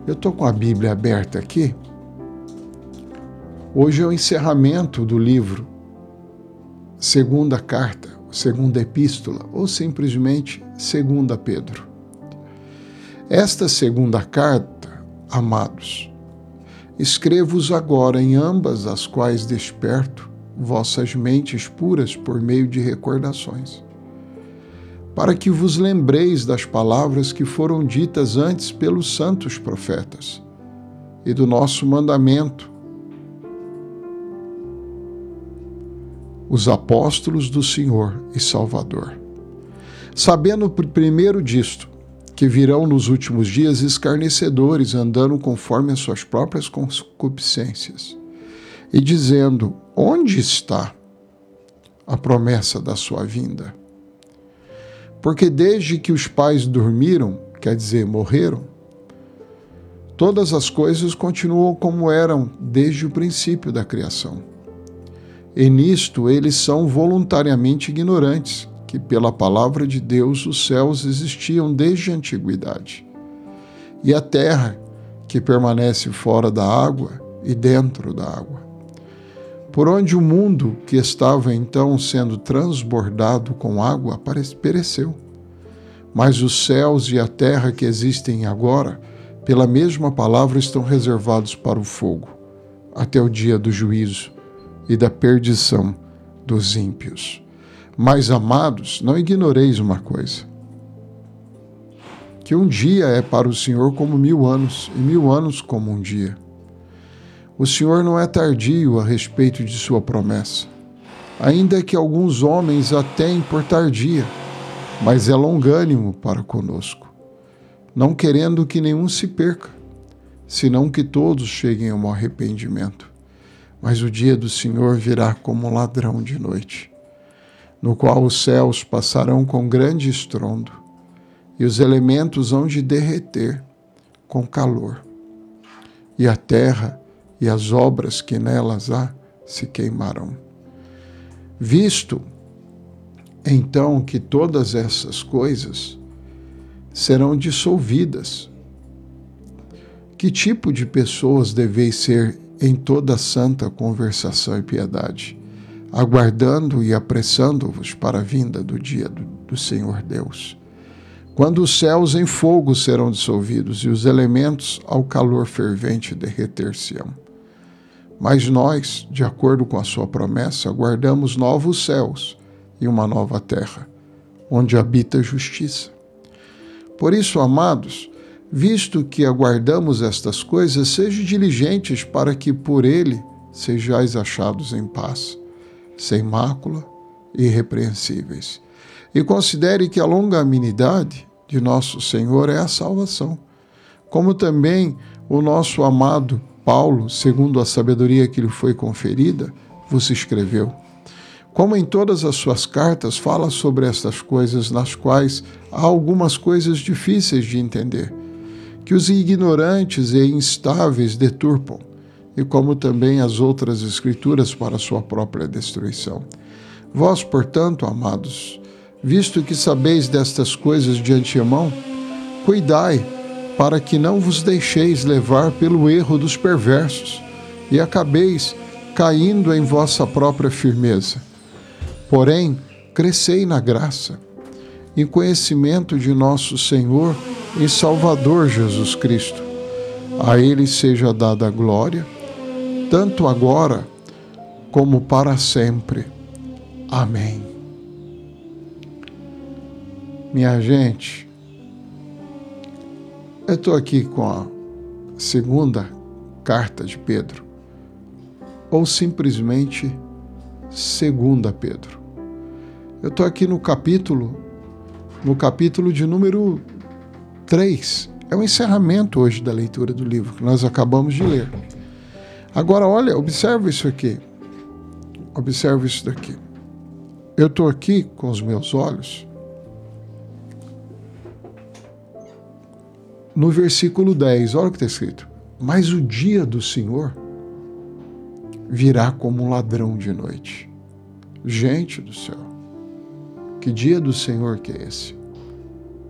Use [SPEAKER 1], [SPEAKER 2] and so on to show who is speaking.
[SPEAKER 1] Eu estou com a Bíblia aberta aqui. Hoje é o encerramento do livro, segunda carta, segunda epístola, ou simplesmente segunda Pedro. Esta segunda carta, amados, escrevo-os agora em ambas as quais desperto vossas mentes puras por meio de recordações, para que vos lembreis das palavras que foram ditas antes pelos santos profetas e do nosso mandamento, os apóstolos do Senhor e Salvador. Sabendo primeiro disto, que virão nos últimos dias escarnecedores, andando conforme as suas próprias concupiscências, e dizendo: onde está a promessa da sua vinda? Porque desde que os pais dormiram, quer dizer, morreram, todas as coisas continuam como eram desde o princípio da criação. E nisto eles são voluntariamente ignorantes, que pela palavra de Deus os céus existiam desde a antiguidade, e a terra que permanece fora da água e dentro da água, por onde o mundo que estava então sendo transbordado com água pereceu. Mas os céus e a terra que existem agora, pela mesma palavra, estão reservados para o fogo, até o dia do juízo e da perdição dos ímpios. Mas, amados, não ignoreis uma coisa, que um dia é para o Senhor como 1000 anos, e 1000 anos como um dia. O Senhor não é tardio a respeito de sua promessa, ainda que alguns homens a tenham por tardia, mas é longânimo para conosco, não querendo que nenhum se perca, senão que todos cheguem ao arrependimento. Mas o dia do Senhor virá como um ladrão de noite, no qual os céus passarão com grande estrondo, e os elementos hão de derreter com calor, e a terra e as obras que nelas há se queimarão. Visto, então, que todas essas coisas serão dissolvidas, que tipo de pessoas deveis ser em toda santa conversação e piedade, aguardando e apressando-vos para a vinda do dia do Senhor Deus, quando os céus em fogo serão dissolvidos e os elementos ao calor fervente derreter-se-ão. Mas nós, de acordo com a sua promessa, aguardamos novos céus e uma nova terra, onde habita a justiça. Por isso, amados, visto que aguardamos estas coisas, sejam diligentes para que por ele sejais achados em paz, sem mácula e irrepreensíveis. E considere que a longanimidade de nosso Senhor é a salvação, como também o nosso amado Paulo, segundo a sabedoria que lhe foi conferida, vos escreveu. Como em todas as suas cartas, fala sobre estas coisas, nas quais há algumas coisas difíceis de entender, que os ignorantes e instáveis deturpam, e como também as outras escrituras para sua própria destruição. Vós, portanto, amados, visto que sabeis destas coisas de antemão, cuidai para que não vos deixeis levar pelo erro dos perversos e acabeis caindo em vossa própria firmeza. Porém, crescei na graça e conhecimento de nosso Senhor e Salvador Jesus Cristo. A Ele seja dada a glória, tanto agora como para sempre. Amém. Minha gente, eu estou aqui com a segunda carta de Pedro, ou simplesmente segunda Pedro. Eu estou aqui no capítulo de número 3. É o encerramento hoje da leitura do livro que nós acabamos de ler. Agora, olha, observa isso aqui. Observa isso daqui. Eu estou aqui com os meus olhos no versículo 10. Olha o que está escrito. Mas o dia do Senhor virá como um ladrão de noite. Gente do céu, que dia do Senhor que é esse?